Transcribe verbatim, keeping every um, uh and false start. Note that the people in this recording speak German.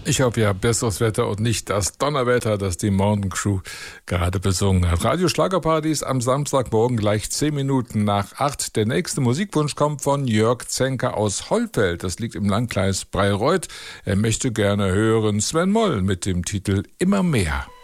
Ich hoffe, ihr habt besseres Wetter und nicht das Donnerwetter, das die Morning Crew gerade besungen hat. Radio Schlagerpartys am Samstagmorgen gleich zehn Minuten nach acht. Der nächste Musikwunsch kommt von Jörg Zenker aus Hollfeld. Das liegt im Landkreis Bayreuth. Er möchte gerne hören Sven Moll mit dem Titel Immer mehr.